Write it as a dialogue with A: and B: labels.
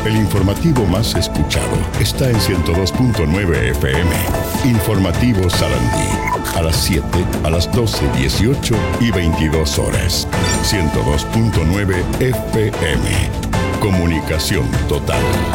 A: El informativo más escuchado está en 102.9 FM. Informativo Sarandí. A las 7, a las 12, 18 y 22 horas. 102.9 FM. Comunicación total.